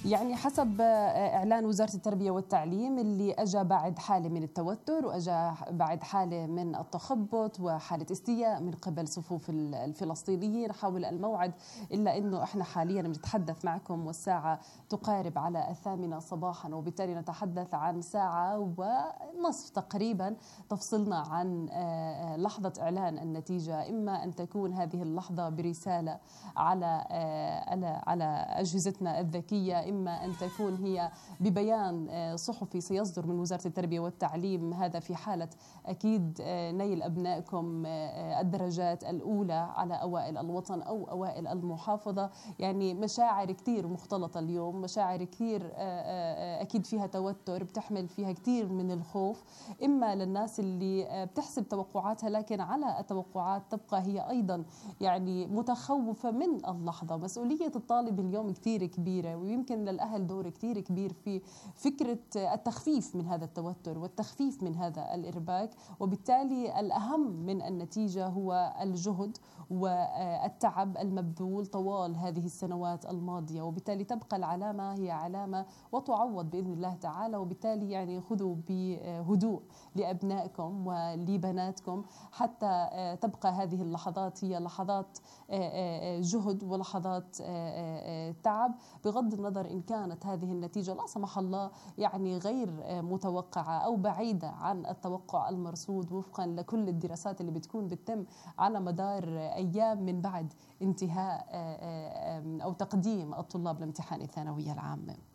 يعني حسب إعلان وزارة التربية والتعليم اللي أجى بعد حالة من التوتر وأجى بعد حالة من التخبط وحالة استياء من قبل صفوف الفلسطينيين حول الموعد، إلا أنه إحنا حاليا بنتحدث معكم والساعة تقارب على 8 صباحا، وبالتالي نتحدث عن ساعة ونصف تقريبا تفصلنا عن لحظة إعلان النتيجة. إما أن تكون هذه اللحظة برسالة على أجهزتنا الذكية، إما أن تكون هي ببيان صحفي سيصدر من وزارة التربية والتعليم، هذا في حالة أكيد نيل أبنائكم الدرجات الأولى على أوائل الوطن أو أوائل المحافظة. يعني مشاعر كتير مختلطة اليوم، مشاعر كتير أكيد فيها توتر، بتحمل فيها كتير من الخوف، إما للناس اللي بتحسب توقعاتها لكن على التوقعات تبقى هي أيضا يعني متخوفة من اللحظة. مسؤولية الطالب اليوم كتير كبيرة، ويمكن للأهل دور كتير كبير في فكرة التخفيف من هذا التوتر والتخفيف من هذا الإرباك. وبالتالي الأهم من النتيجة هو الجهد والتعب المبذول طوال هذه السنوات الماضية، وبالتالي تبقى العلامة هي علامة وتعوض بإذن الله تعالى. وبالتالي يعني خذوا بهدوء لأبنائكم ولبناتكم حتى تبقى هذه اللحظات هي لحظات جهد ولحظات تعب، بغض النظر إن كانت هذه النتيجة لا سمح الله يعني غير متوقعة أو بعيدة عن التوقع المرصود وفقا لكل الدراسات اللي بتكون بتتم على مدار أيام من بعد انتهاء أو تقديم الطلاب لامتحان الثانوية العامة.